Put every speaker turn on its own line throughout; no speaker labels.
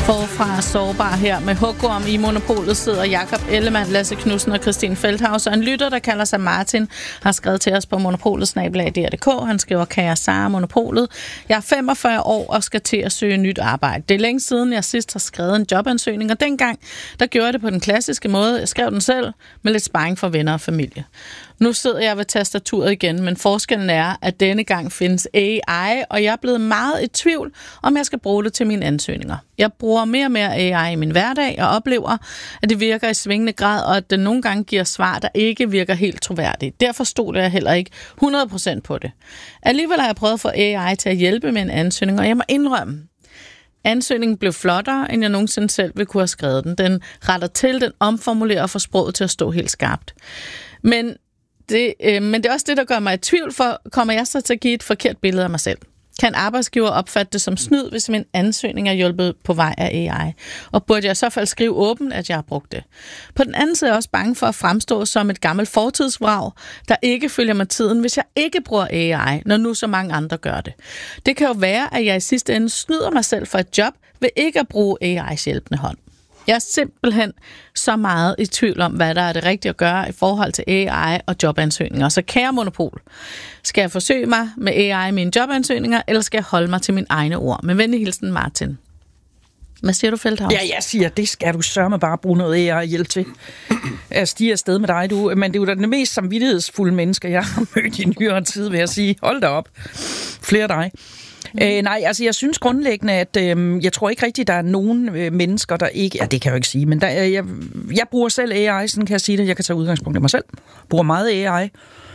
Forfra sårbar her med hugorm i Monopolet sidder Jakob Ellemann, Lasse Knudsen og Christine Feldhaus. Og en lytter, der kalder sig Martin, har skrevet til os på monopolet@dr.dk. Han skriver, kære Sara Monopolet. Jeg er 45 år og skal til at søge nyt arbejde. Det er længe siden, jeg sidst har skrevet en jobansøgning, og dengang, der gjorde jeg det på den klassiske måde. Jeg skrev den selv med lidt sparring fra venner og familie. Nu sidder jeg ved tastaturet igen, men forskellen er, at denne gang findes AI, og jeg er blevet meget i tvivl, om jeg skal bruge det til mine ansøgninger. Jeg bruger mere og mere AI i min hverdag, og oplever, at det virker i svingende grad, og at det nogle gange giver svar, der ikke virker helt troværdigt. Derfor stoler jeg heller ikke 100% på det. Alligevel har jeg prøvet at få AI til at hjælpe med en ansøgning, og jeg må indrømme, ansøgningen blev flottere, end jeg nogensinde selv ville kunne have skrevet den. Den retter til, den omformulerer og får sproget til at stå helt skarpt. Men det er også det, der gør mig i tvivl, for kommer jeg så til at give et forkert billede af mig selv? Kan arbejdsgiver opfatte det som snyd, hvis min ansøgning er hjulpet på vej af AI? Og burde jeg i så fald skrive åbent, at jeg har brugt det? På den anden side er jeg også bange for at fremstå som et gammelt fortidsvrag, der ikke følger med tiden, hvis jeg ikke bruger AI, når nu så mange andre gør det. Det kan jo være, at jeg i sidste ende snyder mig selv for et job ved ikke at bruge AI's hjælpende hånd. Jeg er simpelthen så meget i tvivl om, hvad der er det rigtige at gøre i forhold til AI og jobansøgninger. Så kære Monopol, skal jeg forsøge mig med AI i mine jobansøgninger, eller skal jeg holde mig til mine egne ord? Med venlig hilsen, Martin. Hvad siger du, Feldhaus?
Ja, jeg siger, det skal du sørge bare bruge noget AI-hjælp til. Jeg stiger afsted med dig, du. Men det er jo det mest samvittighedsfulde mennesker, jeg har mødt i nyere tid, vil jeg sige. Hold da op. Flere dig. Nej, altså jeg synes grundlæggende, at jeg tror ikke rigtigt, der er nogen mennesker, der ikke... Ja, det kan jeg jo ikke sige, men jeg bruger selv AI, sådan kan jeg sige det. Jeg kan tage udgangspunkt i mig selv. Bruger meget AI.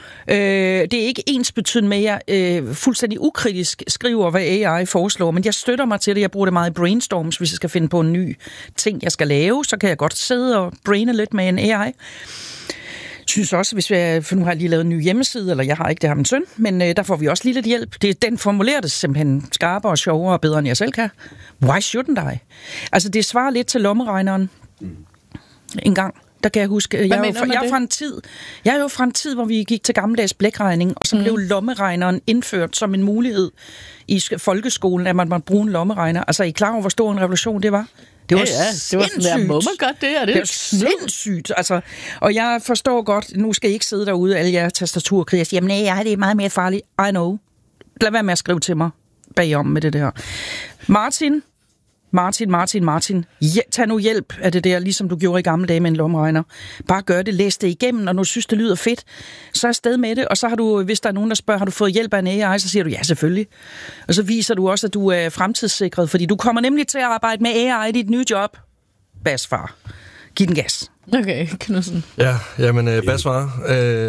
Det er ikke ensbetydende med, at jeg fuldstændig ukritisk skriver, hvad AI foreslår, men jeg støtter mig til det. Jeg bruger det meget i brainstorms, hvis jeg skal finde på en ny ting, jeg skal lave. Så kan jeg godt sidde og braine lidt med en AI. Jeg synes også, for nu har jeg lige lavet en ny hjemmeside, eller jeg har ikke, det har min søn, men der får vi også lige lidt hjælp. Den formulerer det simpelthen skarpere og sjovere og bedre, end jeg selv kan. Why shouldn't I? Altså, det svarer lidt til lommeregneren en gang. Der kan jeg huske, jeg er jo fra en tid, hvor vi gik til gammeldags blækregning, og så blev lommeregneren indført som en mulighed i folkeskolen, at man måtte bruge en lommeregner. Altså, er I klar over, hvor stor en revolution det var? Det var
det var sådan der, må man godt det, og det er
sindssygt. Altså, og jeg forstår godt, nu skal I ikke sidde derude, alle jer tastaturkriger, jamen nej, det er meget mere farligt. I know. Lad være med at skrive til mig bagom med det der. Martin, tag nu hjælp af det der, ligesom du gjorde i gamle dage med en lommeregner. Bare gør det, læs det igennem, og når du synes, det lyder fedt, så er afsted med det, og så har du, hvis der er nogen, der spørger, har du fået hjælp af en AI, så siger du, ja, selvfølgelig. Og så viser du også, at du er fremtidssikret, fordi du kommer nemlig til at arbejde med AI i dit nye job. Basfar. Giv den gas.
Okay, Knudsen.
Ja, jamen, basfar.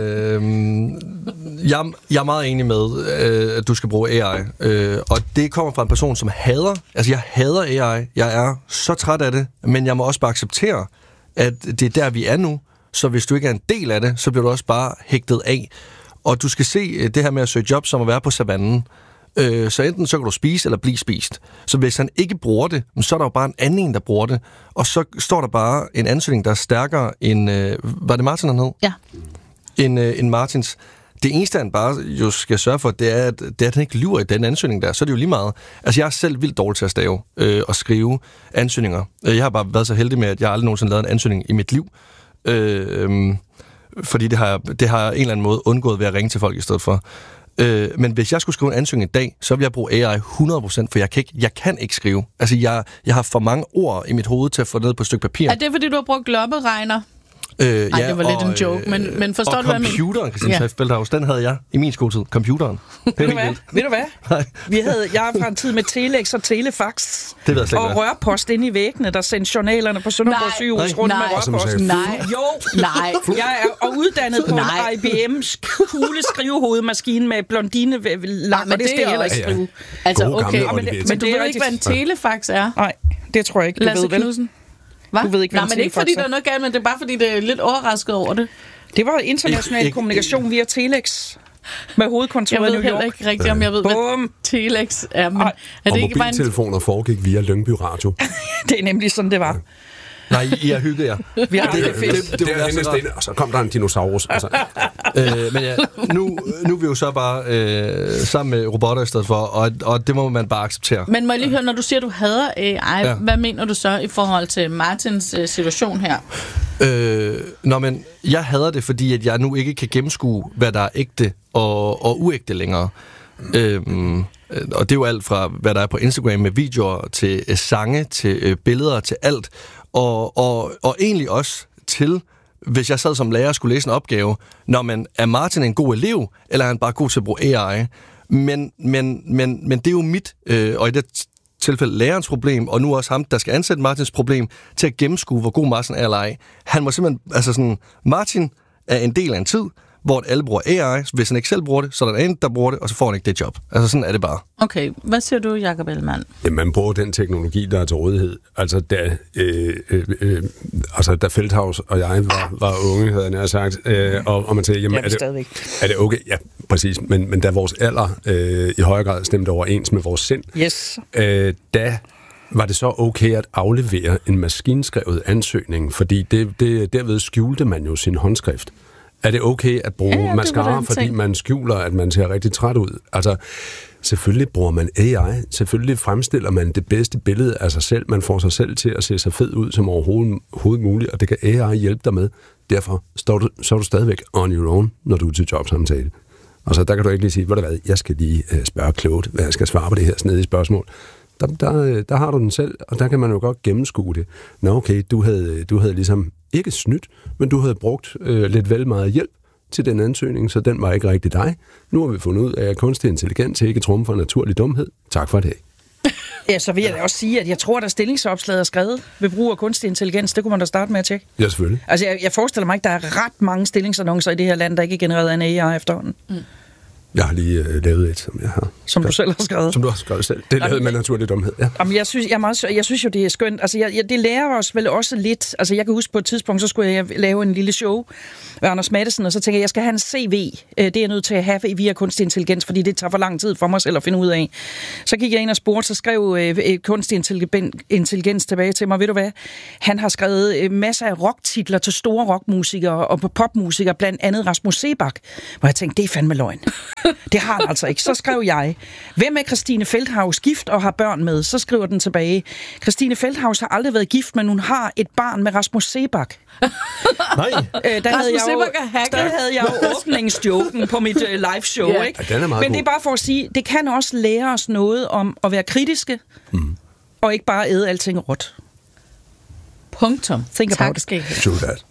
Jeg er meget enig med, at du skal bruge AI. Og det kommer fra en person, som hader... Altså, jeg hader AI. Jeg er så træt af det, men jeg må også bare acceptere, at det er der, vi er nu. Så hvis du ikke er en del af det, så bliver du også bare hægtet af. Og du skal se det her med at søge job, som at være på savannen. Så enten så kan du spise eller blive spist. Så hvis han ikke bruger det, så er der jo bare en anden, der bruger det. Og så står der bare en ansøgning, der er stærkere end... var det Martin, han hed?
Ja.
End Martins. Det eneste, han bare jo skal sørge for, det er, at han ikke lyver i den ansøgning der. Så er det jo lige meget. Altså, jeg er selv vildt dårlig til at stave og skrive ansøgninger. Jeg har bare været så heldig med, at jeg aldrig nogensinde lavet en ansøgning i mit liv. Fordi det har jeg en eller anden måde undgået ved at ringe til folk i stedet for. Men hvis jeg skulle skrive en ansøgning i dag, så vil jeg bruge AI 100%, for jeg kan ikke skrive. Altså, jeg har for mange ord i mit hoved til at få ned på et stykke papir.
Er det, fordi du har brugt lommeregner? Ej, det var lidt en joke, men forstår du, hvad jeg mener?
Computeren, Christine Feldhaus, den havde jeg i min skoletid. Computeren.
Ved du hvad? Jeg er fra en tid med telex og telefax.
Det ved jeg slet ikke.
Og rørpost inde i væggene, der sendte journalerne på Sønderborg sygehus rundt med rørpost.
Nej.
Jeg er uddannet på en IBM's kugle skrivehovedmaskine med blondine lak, og det skal jeg heller ikke skrive.
Altså, okay, men du ved ikke, hvad en telefax er?
Nej, det tror jeg ikke,
Lasse Knudsen.
Du ved ikke,
nej, men det er ikke, fordi der er noget galt, men det er bare, fordi det er lidt overrasket over det.
Det var international kommunikation via telex med hovedkontoret i New York.
Jeg ved heller ikke rigtigt, om jeg ved, hvad telex er. Men er det
og
ikke
mobiltelefoner foregik via Lyngby Radio.
Det er nemlig sådan, det var.
Nej, I har hygget jer.
Vi har det fedt.
Det var
det stille, og så kom der en dinosaurus.
Men ja, nu er vi jo så bare sammen med robotter i stedet for, og det må man bare acceptere.
Men må jeg lige høre, når du siger, du hader AI, hvad mener du så i forhold til Martins situation her?
Men jeg hader det, fordi at jeg nu ikke kan gennemskue, hvad der er ægte og uægte længere. Og det er jo alt fra, hvad der er på Instagram med videoer, til sange, til billeder, til alt. Og egentlig også til, hvis jeg sad som lærer og skulle læse en opgave, er Martin en god elev, eller er han bare god til at bruge AI? Men det er jo mit, og i det tilfælde lærerens problem, og nu også ham, der skal ansætte Martins problem, til at gennemskue, hvor god Martin er eller ej. Han må simpelthen, Martin er en del af en tid, hvor alle bruger AI. Hvis han ikke selv bruger det, så er der en anden, der bruger det, og så får han ikke det job. Altså sådan er det bare.
Okay, hvad siger du, Jakob Ellemann?
Jamen, man bruger den teknologi, der er til rådighed. Altså, da Feldhaus og jeg var unge, havde jeg sagt, og man sagde, jamen, er det okay? Ja, præcis. Men da vores alder i højere grad stemte overens med vores sind, da var det så okay at aflevere en maskinskrevet ansøgning, fordi derved skjulte man jo sin håndskrift. Er det okay at bruge mascara, fordi man skjuler, at man ser rigtig træt ud? Altså, selvfølgelig bruger man AI. Selvfølgelig fremstiller man det bedste billede af sig selv. Man får sig selv til at se så fed ud som overhovedet muligt, og det kan AI hjælpe dig med. Derfor så er du stadigvæk on your own, når du er til jobsamtale. Og så der kan du ikke lige sige, jeg skal lige spørge klogt, hvad jeg skal svare på det her snedige spørgsmål. Der har du den selv, og der kan man jo godt gennemskue det. Nå okay, du havde ligesom ikke snydt, men du havde brugt lidt vel meget hjælp til den ansøgning, så den var ikke rigtig dig. Nu har vi fundet ud af, at kunstig intelligens ikke trumfer naturlig dumhed. Tak for det.
Ja, så vil jeg da også sige, at jeg tror, at stillingsopslaget er skrevet ved brug af kunstig intelligens. Det kunne man da starte med at tjekke.
Ja, selvfølgelig.
Altså, jeg forestiller mig ikke, der er ret mange stillingsannoncer i det her land, der ikke er genereret af en AI efterhånden.
Jeg har lige lavet et, som jeg har.
Som du selv har skrevet?
Som du har skrevet selv. Det er lavet med naturlig dumhed, ja.
Jamen, jeg synes jo, det er skønt. Altså, det lærer os vel også lidt. Altså, jeg kan huske på et tidspunkt, så skulle jeg lave en lille show med Anders Mattesen, og så tænkte jeg skal have en CV. Det er jeg nødt til at have via kunstig intelligens, fordi det tager for lang tid for mig selv at finde ud af. Så gik jeg ind og spurgte, så skrev kunstig intelligens tilbage til mig. Ved du hvad? Han har skrevet masser af rocktitler til store rockmusikere og popmusikere, blandt andet Rasmus Seebach. Hvor jeg tænkte, det er fandme løgn. Det har han altså ikke. Så skrev jeg, hvem er Christine Feldhaus gift og har børn med? Så skriver den tilbage, Christine Feldhaus har aldrig været gift, men hun har et barn med Rasmus Seebach.
Nej.
Der havde jeg jo åbningsjoken på mit live show, ikke?
Ja, men
det er bare for at sige, det kan også lære os noget om at være kritiske, og ikke bare æde alting råt.
Punktum.
Think about it.
True that.